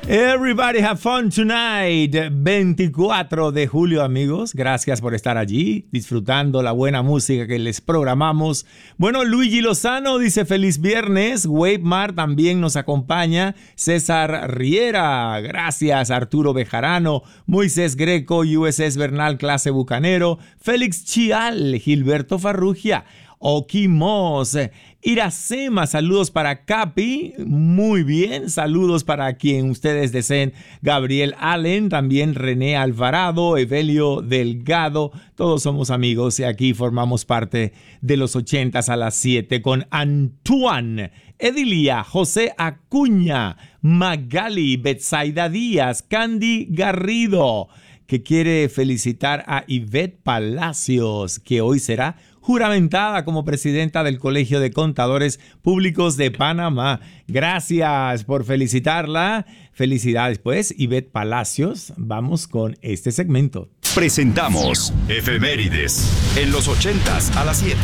Everybody have fun tonight. 24 de julio, amigos. Gracias por estar allí, disfrutando la buena música que les programamos. Bueno, Luigi Lozano dice feliz viernes. Wave Mar también nos acompaña. César Riera, gracias. Arturo Bejarano, Moisés Greco, USS Bernal, clase bucanero. Félix Chial, Gilberto Farrugia, Oquimos, Iracema, saludos para Capi, muy bien, saludos para quien ustedes deseen, Gabriel Allen, también René Alvarado, Evelio Delgado, todos somos amigos y aquí formamos parte de los 80s a las 7 con Antoine, Edilia, José Acuña, Magali, Betsaida Díaz, Candy Garrido, que quiere felicitar a Ivette Palacios, que hoy será juramentada como presidenta del Colegio de Contadores Públicos de Panamá. Gracias por felicitarla. Felicidades, pues, Ivette Palacios. Vamos con este segmento. Presentamos Efemérides en los 80s a las 7.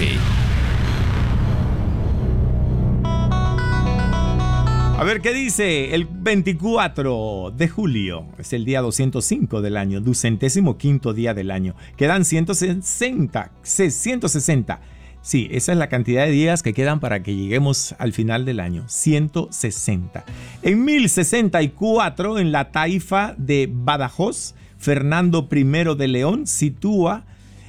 A ver, ¿qué dice? El 24 de julio es el día 205 del año, 205º día del año. Quedan 160. Sí, esa es la cantidad de días que quedan para que lleguemos al final del año, 160. En 1064, en la taifa de Badajoz, Fernando I de León sitia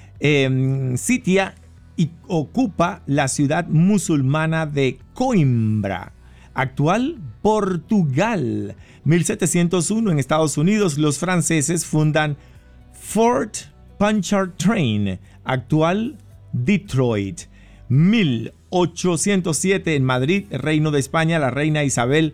y ocupa la ciudad musulmana de Coimbra, actual Portugal. 1701, en Estados Unidos, los franceses fundan Fort Pontchartrain, actual Detroit. 1807, en Madrid, Reino de España, la reina Isabel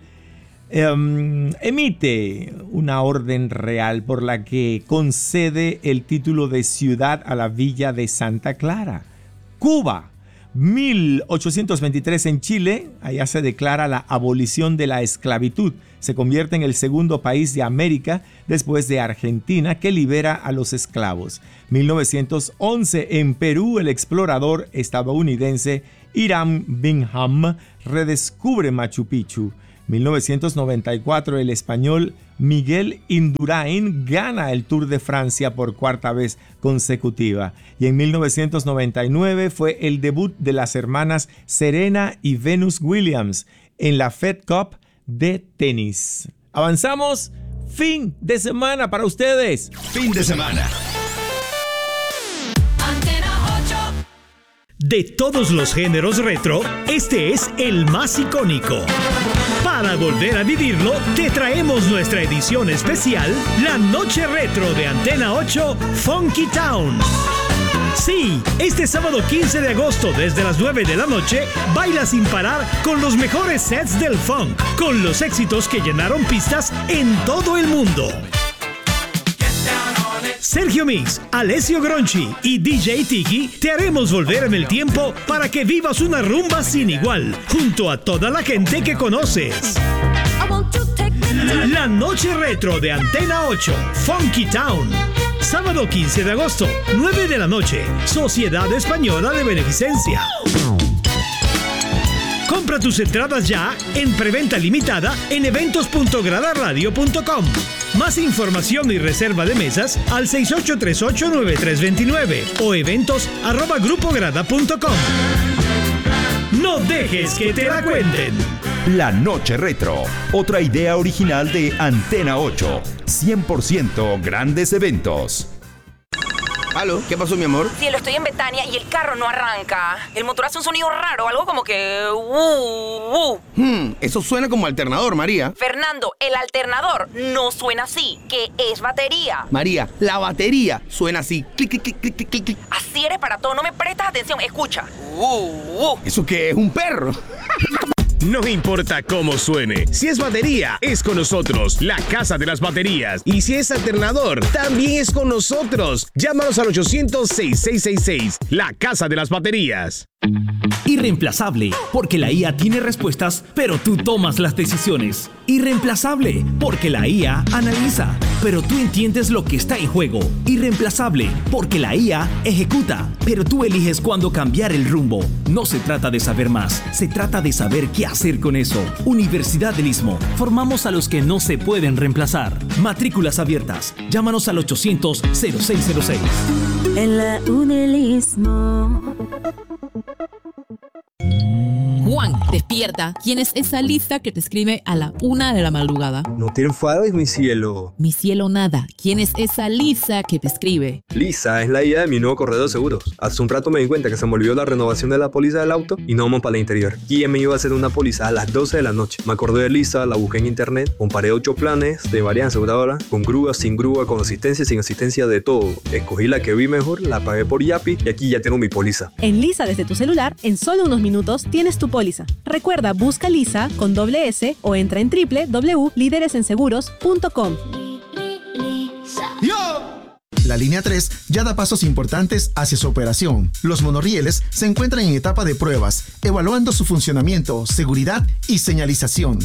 emite una orden real por la que concede el título de ciudad a la villa de Santa Clara. Cuba. 1823, en Chile, allá se declara la abolición de la esclavitud. Se convierte en el segundo país de América después de Argentina que libera a los esclavos. 1911, en Perú, el explorador estadounidense Hiram Bingham redescubre Machu Picchu. 1994, el español Miguel Indurain gana el Tour de Francia por cuarta vez consecutiva. Y en 1999 fue el debut de las hermanas Serena y Venus Williams en la Fed Cup de tenis. Avanzamos, fin de semana para ustedes. Fin de semana. De todos los géneros retro, este es el más icónico. Para volver a vivirlo, te traemos nuestra edición especial, la Noche Retro de Antena 8 Funky Town. Sí, este sábado 15 de agosto desde las 9 de la noche, baila sin parar con los mejores sets del funk, con los éxitos que llenaron pistas en todo el mundo. Sergio Mix, Alessio Gronchi y DJ Tiki te haremos volver en el tiempo para que vivas una rumba sin igual, junto a toda la gente que conoces. La Noche Retro de Antena 8, Funky Town. Sábado 15 de agosto, 9 de la noche, Sociedad Española de Beneficencia. Compra tus entradas ya en preventa limitada en eventos.gradaradio.com. Más información y reserva de mesas al 6838-9329 o eventos@grupograda.com. No dejes que te la cuenten. La Noche Retro, otra idea original de Antena 8. 100% grandes eventos. ¿Aló? ¿Qué pasó, mi amor? Cielo, estoy en Betania y el carro no arranca. El motor hace un sonido raro, algo como que... Eso suena como alternador, María. Fernando, el alternador no suena así, que es batería. María, la batería suena así. Clic, clic, clic, clic, clic, clic. Así eres para todo, no me prestas atención, escucha. ¿Eso qué es? ¿Un perro? No importa cómo suene, si es batería, es con nosotros, la Casa de las Baterías. Y si es alternador, también es con nosotros. Llámanos al 800-6666, la Casa de las Baterías. Irreemplazable, porque la IA tiene respuestas, pero tú tomas las decisiones. Irreemplazable, porque la IA analiza. pero tú entiendes lo que está en juego. Irreemplazable, porque la IA ejecuta, pero tú eliges cuándo cambiar el rumbo. No se trata de saber más, se trata de saber qué hacer con eso. Universidad del Istmo. Formamos a los que no se pueden reemplazar. Matrículas abiertas. Llámanos al 800-0606. En la Unelismo. Juan, despierta. ¿Quién es esa Lisa que te escribe a la 1 de la madrugada? No te enfades, mi cielo. Mi cielo nada. ¿Quién es esa Lisa que te escribe? Lisa es la IA de mi nuevo corredor de seguros. Hace un rato me di cuenta que se me olvidó la renovación de la póliza del auto y no vamos para el interior. ¿Quién me iba a hacer una póliza a las 12 de la noche? Me acordé de Lisa, la busqué en internet, comparé 8 planes de varias aseguradoras, con grúa, sin grúa, con asistencia, sin asistencia, de todo. Escogí la que vi mejor, la pagué por Yapi y aquí ya tengo mi póliza. En Lisa desde tu celular, en solo unos minutos tienes tu póliza. Recuerda, busca Lisa con doble S o entra en www.lideresenseguros.com. La línea 3 ya da pasos importantes hacia su operación. Los monorrieles se encuentran en etapa de pruebas, evaluando su funcionamiento, seguridad y señalización.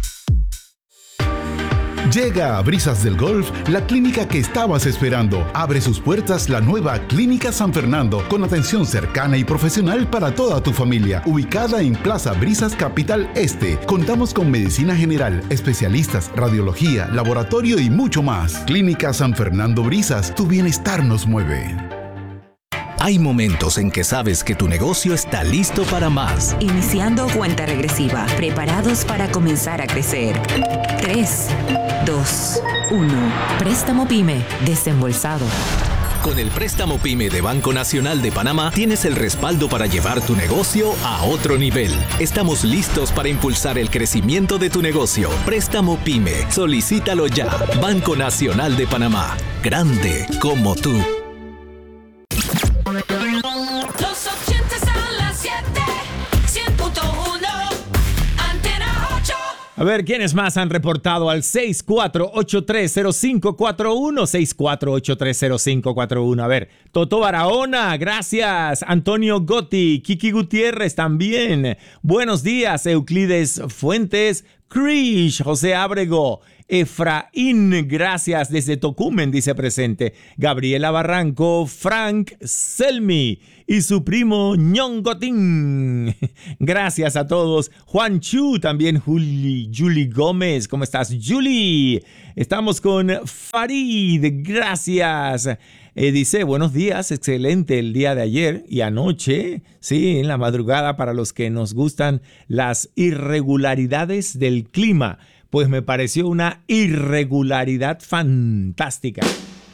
Llega a Brisas del Golf, la clínica que estabas esperando. Abre sus puertas la nueva Clínica San Fernando, con atención cercana y profesional para toda tu familia. Ubicada en Plaza Brisas Capital Este. Contamos con medicina general, especialistas, radiología, laboratorio y mucho más. Clínica San Fernando Brisas, tu bienestar nos mueve. Hay momentos en que sabes que tu negocio está listo para más. Iniciando cuenta regresiva, preparados para comenzar a crecer. 3, 2, 1. Préstamo PYME, desembolsado. Con el préstamo PYME de Banco Nacional de Panamá tienes el respaldo para llevar tu negocio a otro nivel. Estamos listos para impulsar el crecimiento de tu negocio. Préstamo PYME, solicítalo ya. Banco Nacional de Panamá, grande como tú. Los 80 a las 7, 100.1, Antena 8. A ver, ¿quiénes más han reportado al 64830541? 64830541. A ver, Toto Barahona, gracias. Antonio Gotti, Kiki Gutiérrez también. Buenos días, Euclides Fuentes, Krish, José Ábrego, Efraín, gracias desde Tocumen, dice presente. Gabriela Barranco, Frank Selmi y su primo Ñongotín. Gracias a todos. Juan Chu, también Julie Gómez. ¿Cómo estás, Julie? Estamos con Farid, gracias. Dice, buenos días, excelente el día de ayer y anoche, sí, en la madrugada para los que nos gustan las irregularidades del clima. Pues me pareció una irregularidad fantástica.